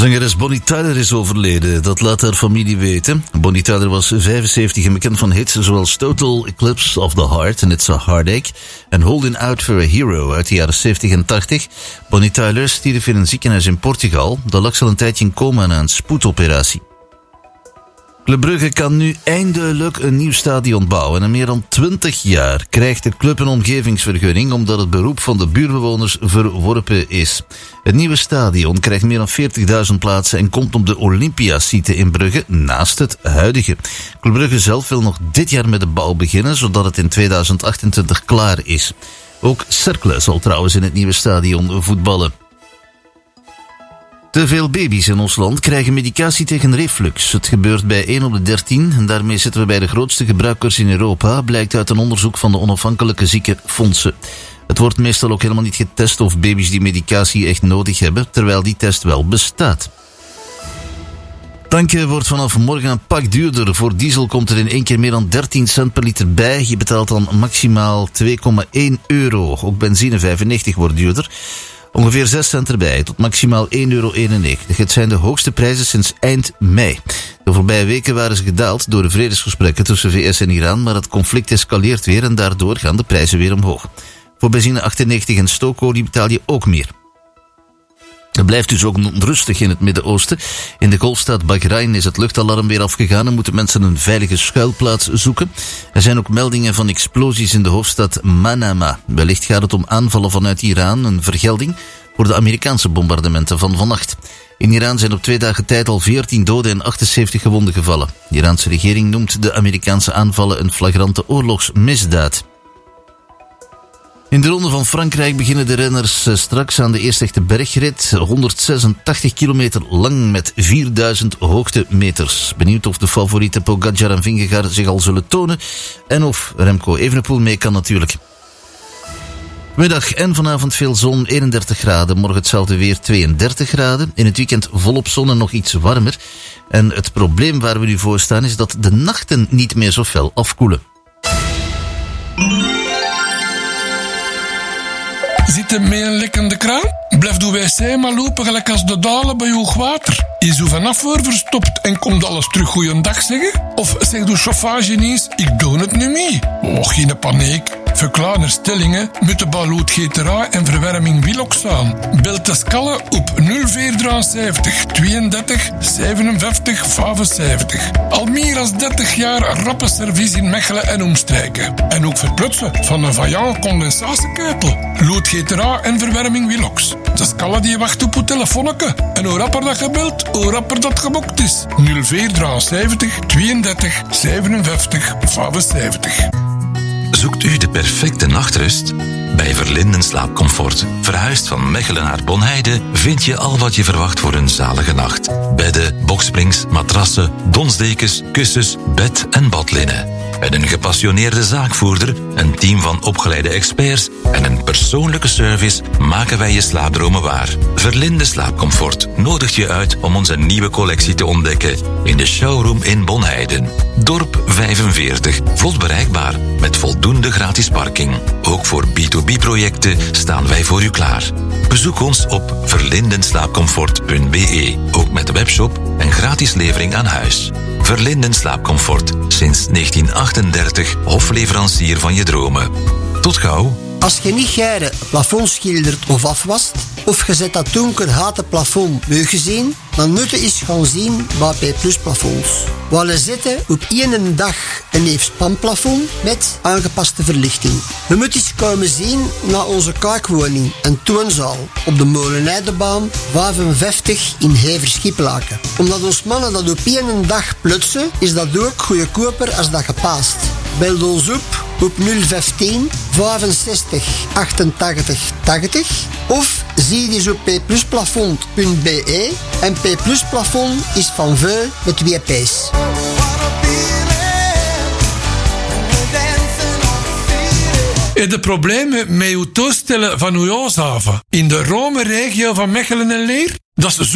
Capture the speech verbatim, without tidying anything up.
Zangeres Bonnie Tyler is overleden, dat laat haar familie weten. Bonnie Tyler was vijfenzeventig en bekend van hits zoals Total Eclipse of the Heart and It's a Heartache en Holding Out for a Hero uit de jaren zeventig en tachtig. Bonnie Tyler stierf in een ziekenhuis in Portugal. Daar lag ze al een tijdje in coma na een spoedoperatie. Club Brugge kan nu eindelijk een nieuw stadion bouwen. Na meer dan twintig jaar krijgt de club een omgevingsvergunning omdat het beroep van de buurtbewoners verworpen is. Het nieuwe stadion krijgt meer dan veertigduizend plaatsen en komt op de Olympiasite in Brugge naast het huidige. Club Brugge zelf wil nog dit jaar met de bouw beginnen, zodat het in tweeduizend achtentwintig klaar is. Ook Cercle zal trouwens in het nieuwe stadion voetballen. Te veel baby's in ons land krijgen medicatie tegen reflux. Het gebeurt bij één op de dertien en daarmee zitten we bij de grootste gebruikers in Europa, blijkt uit een onderzoek van de onafhankelijke ziekenfondsen. Het wordt meestal ook helemaal niet getest of baby's die medicatie echt nodig hebben, terwijl die test wel bestaat. Tanken wordt vanaf morgen een pak duurder. Voor diesel komt er in één keer meer dan dertien cent per liter bij. Je betaalt dan maximaal twee komma één euro. Ook benzine vijfennegentig wordt duurder. Ongeveer zes cent erbij, tot maximaal één euro eenennegentig. Het zijn de hoogste prijzen sinds eind mei. De voorbije weken waren ze gedaald door de vredesgesprekken tussen V S en Iran, maar het conflict escaleert weer en daardoor gaan de prijzen weer omhoog. Voor benzine achtennegentig en stookolie betaal je ook meer. Het blijft dus ook onrustig in het Midden-Oosten. In de golfstaat Bahrein is het luchtalarm weer afgegaan en moeten mensen een veilige schuilplaats zoeken. Er zijn ook meldingen van explosies in de hoofdstad Manama. Wellicht gaat het om aanvallen vanuit Iran, een vergelding voor de Amerikaanse bombardementen van vannacht. In Iran zijn op twee dagen tijd al veertien doden en achtenzeventig gewonden gevallen. De Iraanse regering noemt de Amerikaanse aanvallen een flagrante oorlogsmisdaad. In de Ronde van Frankrijk beginnen de renners straks aan de eerste echte bergrit. honderdzesentachtig kilometer lang met vierduizend hoogtemeters. Benieuwd of de favorieten Pogacar en Vingegaard zich al zullen tonen. En of Remco Evenepoel mee kan natuurlijk. Middag en vanavond veel zon, eenendertig graden. Morgen hetzelfde weer, tweeëndertig graden. In het weekend volop zon en nog iets warmer. En het probleem waar we nu voor staan is dat de nachten niet meer zo fel afkoelen. Zit je met een lekkende kraan? Blijf de wc maar lopen gelijk als de dalen bij uw water. Is u vanaf voor verstopt en komt alles terug goeiedag zeggen? Of zegt uw chauffage eens, ik doe het nu mee. Och, geen paniek. Voor kleine stellingen met de Baloot G T A en verwarming Wiloxaan. Bel Tescalle op nul vier drieënzeventig tweeëndertig zevenenvijftig vijfenzeventig. Al meer dan dertig jaar rappe service in Mechelen en omstreken. En ook verprutsen van een Vaillant condensatieketel. Lood G T A en verwarming Wilox. Tescalle die wacht op uw telefoonneke. En hoe rapper dat gebeld, hoe rapper dat geboekt is. nul vier drieënzeventig tweeëndertig zevenenvijftig vijfenzeventig. Zoekt u de perfecte nachtrust? Bij Verlinden Slaapcomfort, verhuisd van Mechelen naar Bonheide, vind je al wat je verwacht voor een zalige nacht. Bedden, boksprings, matrassen, donsdekens, kussens, bed- en badlinnen. Met een gepassioneerde zaakvoerder, een team van opgeleide experts en een persoonlijke service maken wij je slaapdromen waar. Verlinde Slaapcomfort nodigt je uit om onze nieuwe collectie te ontdekken in de showroom in Bonheiden. Dorp vijfenveertig, vlot bereikbaar met voldoende gratis parking. Ook voor B twee B projecten staan wij voor u klaar. Bezoek ons op verlindenslaapcomfort punt b e, ook met de webshop en gratis levering aan huis. Verlinden Slaapcomfort, sinds negentien achtendertig hofleverancier van je dromen. Tot gauw. Als je niet geiren plafond schildert of afwast, of je zet dat donker houten plafond meugezien, dan moet je eens gaan zien bij P Plus Plafonds. We zetten op één dag een neef spanplafond met aangepaste verlichting. Je moet eens komen zien naar onze kaakwoning en toonzaal op de Molenaidebaan vijfenvijftig in Hever-Schiplaken. Omdat ons mannen dat op één dag plutsen, is dat ook goedkoper als dat gepaast. Bel ons op op nul vijftien vijfenzestig achtentachtig tachtig of zie eens op p plus plafond punt b e en P Plus Plafond is van veel met twee p's. En de problemen met uw toestellen van uw huishaven in de Rome-regio van Mechelen en Leer? Dat is